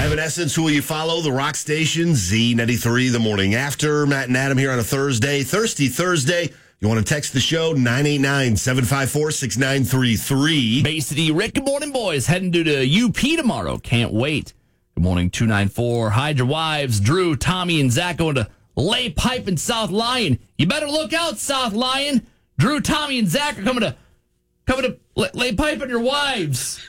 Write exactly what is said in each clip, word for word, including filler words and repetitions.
Evanescence, who will you follow? The Rock Station, Z ninety-three, the morning after. Matt and Adam here on a Thursday. Thirsty Thursday. You want to text the show? nine eight nine, seven five four, six nine three three. Bay City, Rick, good morning, boys. Heading to the U P tomorrow. Can't wait. Good morning, two nine four. Hide your wives. Drew, Tommy, and Zach going to lay pipe in South Lyon. You better look out, South Lyon. Drew, Tommy, and Zach are coming to coming to lay, lay pipe on your wives.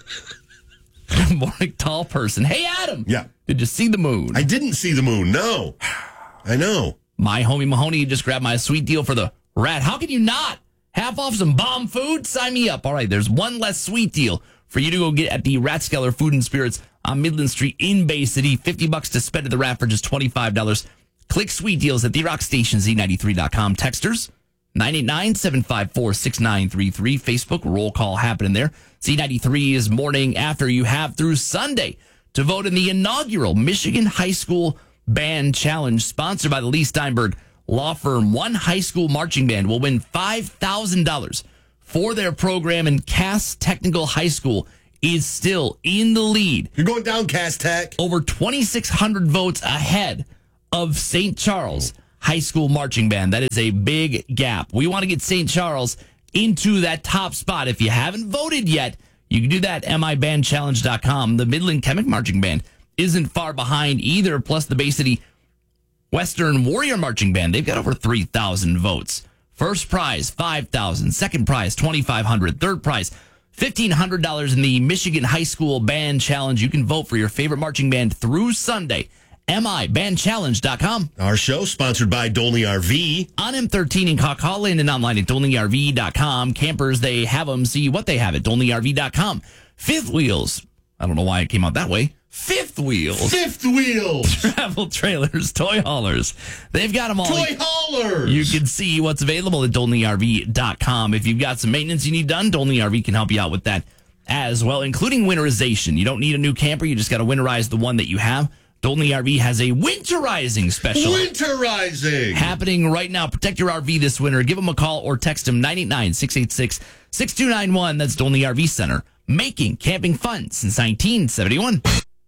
Good morning, tall person. Hey, Adam. Yeah. Did you see the moon? I didn't see the moon. No. I know. My homie Mahoney just grabbed my sweet deal for the rat. How can you not? Half off some bomb food? Sign me up. All right, there's one less sweet deal for you to go get at the Rathskeller Food and Spirits on Midland Street in Bay City. fifty bucks to spend at the Rat for just twenty-five dollars. Click sweet deals at the rock station z ninety-three dot com. Texters, nine eight nine, seven five four, six nine three three. Facebook, roll call happening there. Z ninety-three is morning after. You have through Sunday to vote in the inaugural Michigan High School Band Challenge, sponsored by the Lee Steinberg Law Firm. One high school marching band will win five thousand dollars for their program, and Cass Technical High School is still in the lead. You're going down, Cass Tech. Over twenty-six hundred votes ahead of Saint Charles High School Marching Band. That is a big gap. We want to get Saint Charles into that top spot. If you haven't voted yet, you can do that at m i band challenge dot com. The Midland Chemic Marching Band isn't far behind either, plus the Bay City Western Warrior Marching Band. They've got over three thousand votes. First prize, five thousand dollars. Second prize, twenty-five hundred dollars. Third prize, fifteen hundred dollars in the Michigan High School Band Challenge. You can vote for your favorite marching band through Sunday. m i band challenge dot com. Our show sponsored by Dolney R V. On M thirteen in Caucasian and online at dolney r v dot com. Campers, they have them. See what they have at dolney r v dot com. Fifth Wheels. I don't know why it came out that way. Fifth Wheels. Fifth Wheels. Travel trailers, toy haulers. They've got them all. Toy haulers. You can see what's available at dolney r v dot com. If you've got some maintenance you need done, Dolney R V can help you out with that as well, including winterization. You don't need a new camper. You just got to winterize the one that you have. Dolney R V has a winterizing special. Winterizing. Happening right now. Protect your R V this winter. Give them a call or text them nine eight nine, six eight six, six two nine one. That's Dolney R V Center. Making camping fun since nineteen seventy-one.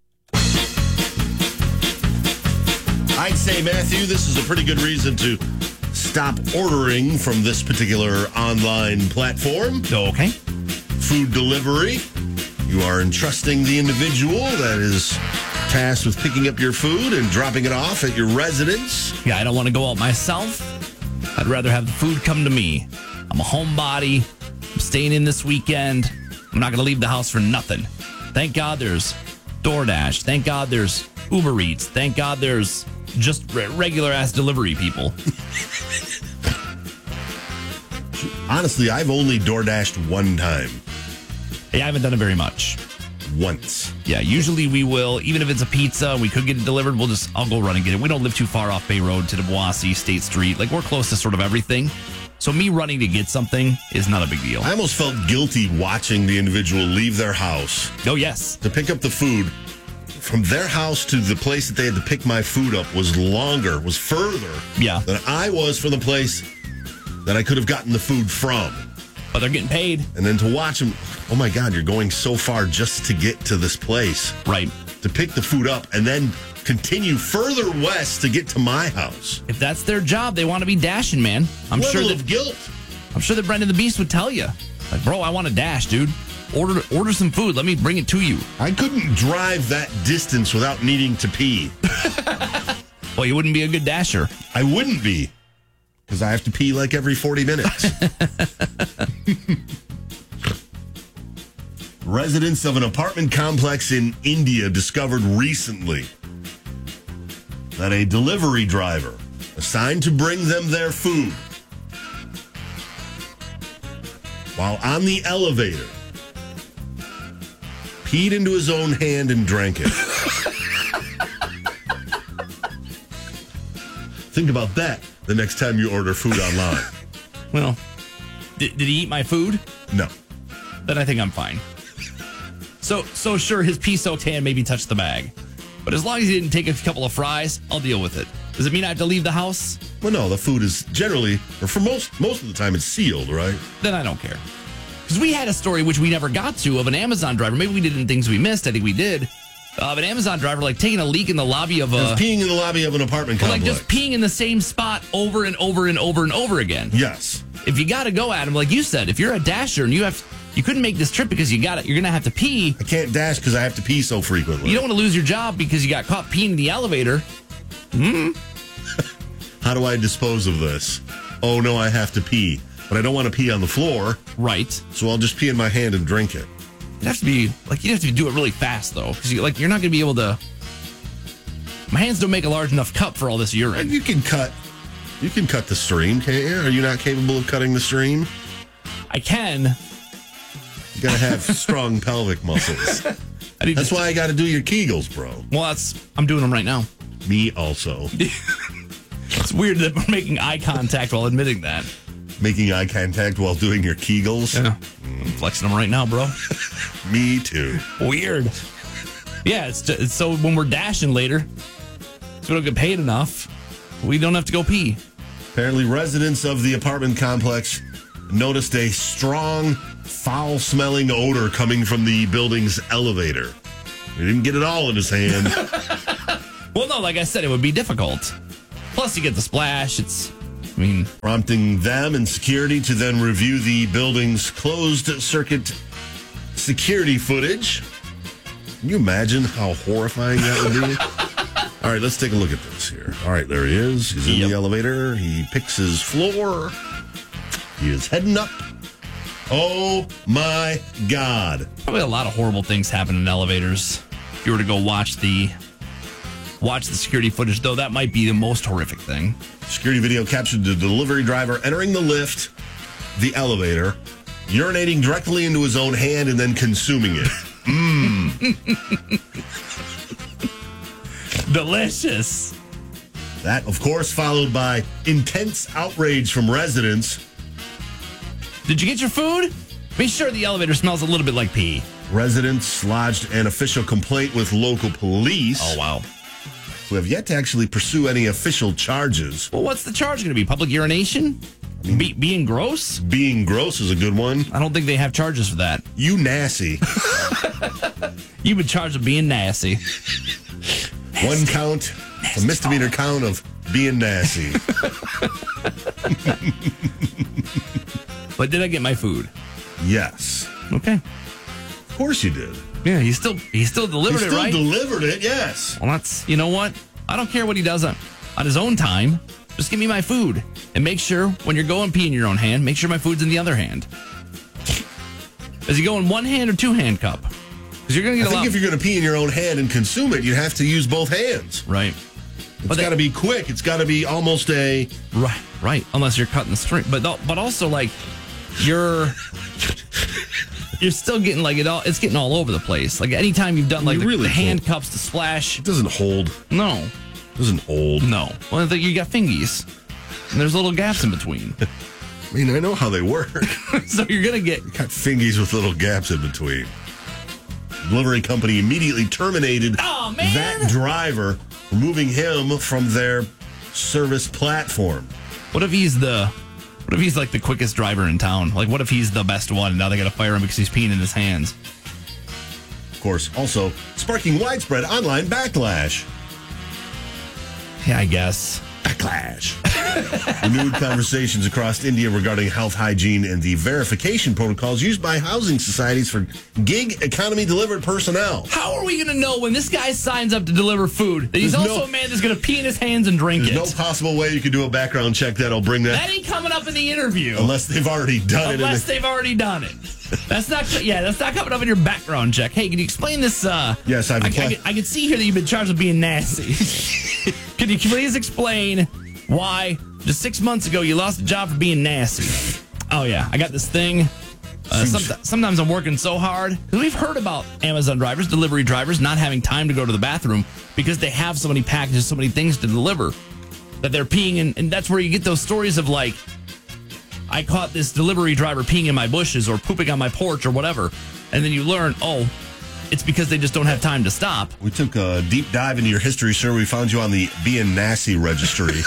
I'd say, Matthew, this is a pretty good reason to stop ordering from this particular online platform. Okay. Food delivery. You are entrusting the individual that is tasked with picking up your food and dropping it off at your residence. Yeah, I don't want to go out myself. I'd rather have the food come to me. I'm a homebody. I'm staying in this weekend. I'm not going to leave the house for nothing. Thank God there's DoorDash. Thank God there's Uber Eats. Thank God there's just re- regular-ass delivery people. Honestly, I've only DoorDashed one time. Yeah, I haven't done it very much. Once. Yeah, usually we will, even if it's a pizza, we could get it delivered, we'll just, I'll go run and get it. We don't live too far off Bay Road to Boise, State Street. Like, we're close to sort of everything. So me running to get something is not a big deal. I almost felt guilty watching the individual leave their house. Oh, yes. To pick up the food. From their house to the place that they had to pick my food up was longer, was further yeah. than I was from the place that I could have gotten the food from. But they're getting paid. And then to watch them, oh my God, you're going so far just to get to this place. Right. To pick the food up and then continue further west to get to my house. If that's their job, they want to be dashing, man. I'm Level sure that of guilt. I'm sure that Brendan the Beast would tell you, like, bro, I want to dash, dude. Order order some food. Let me bring it to you. I couldn't drive that distance without needing to pee. Well, you wouldn't be a good dasher. I wouldn't be, because I have to pee like every forty minutes. Residents of an apartment complex in India discovered recently that a delivery driver assigned to bring them their food, while on the elevator, peed into his own hand and drank it. Think about that the next time you order food online. Well, did, did he eat my food? No. Then I think I'm fine. So, so sure, his pea-soaked hand maybe touched the bag. But as long as he didn't take a couple of fries, I'll deal with it. Does it mean I have to leave the house? Well, no, the food is generally, or for most most of the time, it's sealed, right? Then I don't care. Because we had a story which we never got to of an Amazon driver. Maybe we did in things we missed. I think we did. of an Amazon driver, like taking a leak in the lobby of a... Just peeing in the lobby of an apartment Like complex. just peeing in the same spot over and over and over and over again. Yes. If you got to go at him, like you said, if you're a dasher and you have... You couldn't make this trip because you got it. You're going to have to pee. I can't dash because I have to pee so frequently. You don't want to lose your job because you got caught peeing in the elevator. Mm. How do I dispose of this? Oh, no, I have to pee. But I don't want to pee on the floor. Right. So I'll just pee in my hand and drink it. You'd have to be, like, you'd have to do it really fast, though. Because, you, like, you're not going to be able to... My hands don't make a large enough cup for all this urine. And you can cut... You can cut the stream, can't you? Are you not capable of cutting the stream? I can... You gotta have strong pelvic muscles. I need That's to, why I gotta do your Kegels, bro. Well, that's I'm doing them right now. Me also. It's weird that we're making eye contact while admitting that. Making eye contact while doing your Kegels? Yeah. I'm flexing them right now, bro. Me too. Weird. Yeah, it's, just, it's so when we're dashing later, so we don't get paid enough, we don't have to go pee. Apparently, residents of the apartment complex noticed a strong, foul-smelling odor coming from the building's elevator. He didn't get it all in his hand. Well, no, like I said, it would be difficult. Plus, you get the splash. It's, I mean... Prompting them and security to then review the building's closed-circuit security footage. Can you imagine how horrifying that would be? All right, let's take a look at this here. All right, there he is. He's in Yep. the elevator. He picks his floor. He is heading up. Oh, my God. Probably a lot of horrible things happen in elevators. If you were to go watch the watch the security footage, though, that might be the most horrific thing. Security video captured the delivery driver entering the lift, the elevator, urinating directly into his own hand and then consuming it. Mmm. Delicious. That, of course, followed by intense outrage from residents. Did you get your food? Be sure the elevator smells a little bit like pee. Residents lodged an official complaint with local police. Oh, wow. Who have yet to actually pursue any official charges. Well, what's the charge going to be? Public urination? Be- being gross? Being gross is a good one. I don't think they have charges for that. You nasty. You would charge of being nasty. One count, a misdemeanor count of being nasty. But did I get my food? Yes. Okay. Of course you did. Yeah, he still he still He delivered still it, right? delivered it, yes. Well, that's, you know what? I don't care what he does on, on his own time. Just give me my food. And make sure when you're going pee in your own hand, make sure my food's in the other hand. Is he going one hand or two hand cup? Because you're going to I get a think lot. if you're going to pee in your own hand and consume it, you have to use both hands. Right. It's But they- got to be quick. It's got to be almost a... Right, right. Unless you're cutting the string. But no- but also, like, you're... You're still getting, like, it all. It's getting all over the place. Like, anytime you've done, like, You the, really the hand don't. cups to splash. It doesn't hold. No. It doesn't hold. No. Well, I think you got fingies. And there's little gaps in between. I mean, I know how they work. So you're going to get... Got fingies with little gaps in between. Delivery company immediately terminated Oh, man. that driver, removing him from their service platform. What if he's the... What if he's, like, the quickest driver in town? Like, what if he's the best one? Now they got to fire him because he's peeing in his hands. Of course, also sparking widespread online backlash. Yeah, I guess. Backlash. Renewed conversations across India regarding health hygiene and the verification protocols used by housing societies for gig economy delivered personnel. How are we going to know when this guy signs up to deliver food that he's There's also no- a man that's going to pee in his hands and drink There's it? no possible way you could do a background check that'll bring that, That ain't coming up in the interview. unless they've already done Unless it. they've already done it. That's not, yeah, that's not coming up in your background check. Hey, can you explain this? Uh, Yes, I've I, I, applied- can- I can see here that you've been charged with being nasty. Can you please explain why just six months ago you lost a job for being nasty? Oh, yeah, I got this thing. Uh, Seems- some, sometimes I'm working so hard. 'Cause we've heard about Amazon drivers, delivery drivers, not having time to go to the bathroom because they have so many packages, so many things to deliver that they're peeing in. And that's where you get those stories of like, I caught this delivery driver peeing in my bushes or pooping on my porch or whatever. And then you learn, oh, it's because they just don't have time to stop. We took a deep dive into your history, sir. We found you on the being nasty registry.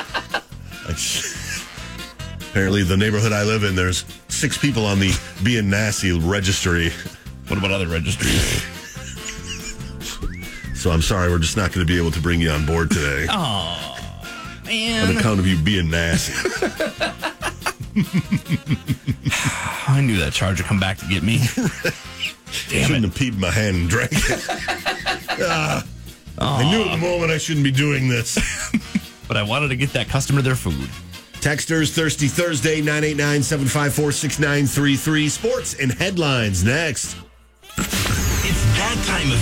Apparently, the neighborhood I live in, there's six people on the being nasty registry. What about other registries? So I'm sorry, we're just not going to be able to bring you on board today. Oh, On man. account of you being nasty. I knew that charge would come back to get me. Damn Shouldn't it. have peed in my hand and drank it. Ah, I knew at the moment I shouldn't be doing this. But I wanted to get that customer their food. Texters, Thirsty Thursday, nine eight nine, seven five four, six nine three three. Sports and headlines next. It's that time of